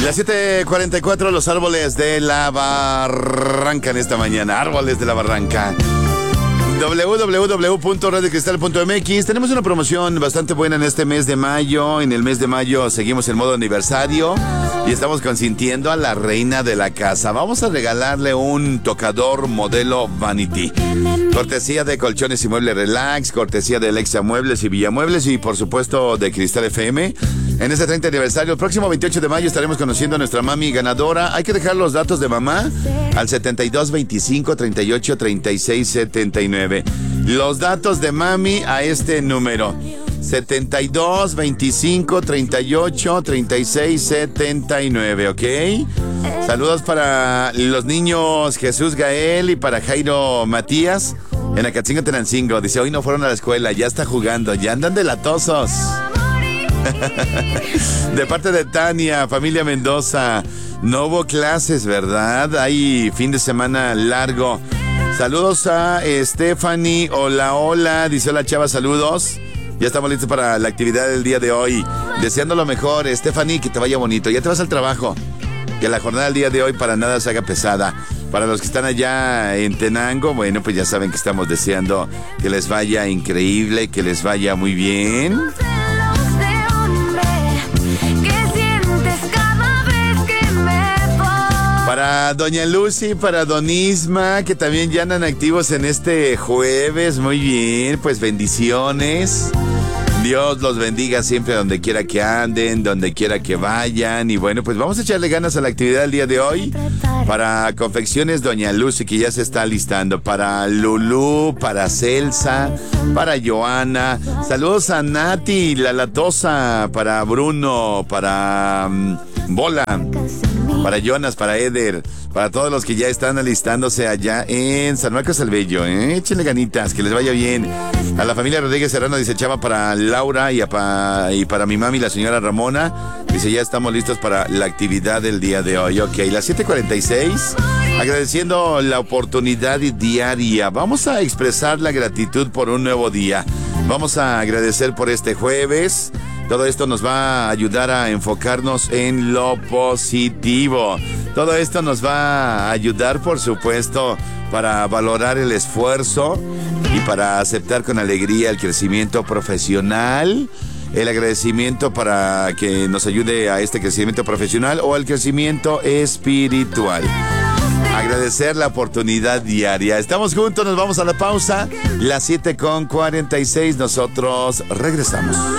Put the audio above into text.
Las 7:44, los árboles de la barranca en esta mañana. Árboles de la barranca. www.radiocristal.mx. Tenemos una promoción bastante buena en este mes de mayo. En el mes de mayo seguimos en modo aniversario y estamos consintiendo a la reina de la casa. Vamos a regalarle un tocador modelo Vanity. Cortesía de Colchones y Muebles Relax, cortesía de Alexa Muebles y Villamuebles y por supuesto de Cristal FM. En este 30 aniversario, el próximo 28 de mayo estaremos conociendo a nuestra mami ganadora. Hay que dejar los datos de mamá al 72 25 38 36 79. Los datos de mami a este número: 72 25 38 36 79, ¿ok? Saludos para los niños Jesús Gael y para Jairo Matías en Acatzingo, Tenancingo. Dice, hoy no fueron a la escuela, ya está jugando, ya andan delatosos. De parte de Tania, familia Mendoza. No hubo clases, ¿verdad? Hay fin de semana largo. Saludos a Stephanie. Hola, dice hola chava, saludos. Ya estamos listos para la actividad del día de hoy. Deseando lo mejor, Stephanie, que te vaya bonito. Ya te vas al trabajo. Que la jornada del día de hoy para nada se haga pesada. Para los que están allá en Tenango, bueno, pues ya saben que estamos deseando que les vaya increíble, que les vaya muy bien. Para doña Lucy, para don Isma, que también ya andan activos en este jueves. Muy bien, pues bendiciones. Dios los bendiga siempre donde quiera que anden, donde quiera que vayan. Y bueno, pues vamos a echarle ganas a la actividad del día de hoy. Para Confecciones Doña Lucy, que ya se está listando. Para Lulú, para Celsa, para Joana. Saludos a Nati, la Latosa. Para Bruno, para Bola. Para Jonas, para Eder, para todos los que ya están alistándose allá en San Marcos el Bello, échenle ganitas, que les vaya bien. A la familia Rodríguez Serrano, dice Chava, para Laura y para mi mami, la señora Ramona. Dice, ya estamos listos para la actividad del día de hoy. Ok, las 7:46, agradeciendo la oportunidad diaria. Vamos a expresar la gratitud por un nuevo día. Vamos a agradecer por este jueves. Todo esto nos va a ayudar a enfocarnos en lo positivo. Todo esto nos va a ayudar, por supuesto, para valorar el esfuerzo y para aceptar con alegría el crecimiento profesional. El agradecimiento para que nos ayude a este crecimiento profesional o al crecimiento espiritual. Agradecer la oportunidad diaria. Estamos juntos, nos vamos a la pausa. Las 7:46, nosotros regresamos.